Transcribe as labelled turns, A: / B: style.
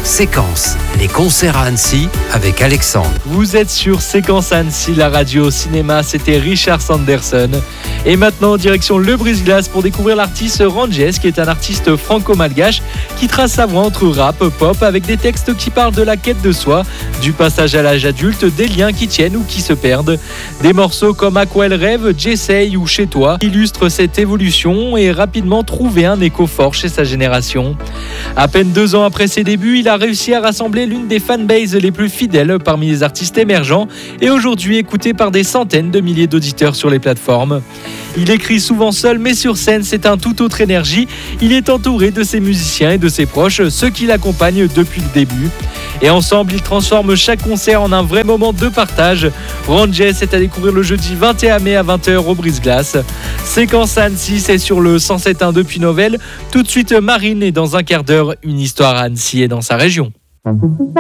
A: Séquence, les concerts à Annecy avec Alexandre.
B: Vous êtes sur Séquence Annecy, la radio cinéma, c'était Richard Sanderson. Et maintenant, direction Le Brise-Glace pour découvrir l'artiste Ranges, qui est un artiste franco-malgache qui trace sa voix entre rap, pop, avec des textes qui parlent de la quête de soi, du passage à l'âge adulte, des liens qui tiennent ou qui se perdent. Des morceaux comme À quoi elle rêve, J'essaye ou Chez toi illustrent cette évolution et rapidement trouvé un écho fort chez sa génération. À peine 2 ans après ses débuts, il a réussi à rassembler l'une des fanbases les plus fidèles parmi les artistes émergents et aujourd'hui écouté par des centaines de milliers d'auditeurs sur les plateformes. Il écrit souvent seul, mais sur scène, c'est un tout autre énergie. Il est entouré de ses musiciens et de ses proches, ceux qui l'accompagnent depuis le début. Et ensemble, ils transforment chaque concert en un vrai moment de partage. Ranges est à découvrir le jeudi 21 mai à 20h au Brise-Glace. Séquence Annecy, c'est sur le 107.1 depuis Novelle. Tout de suite, Marine est dans un quart d'heure, une histoire à Annecy et dans sa région.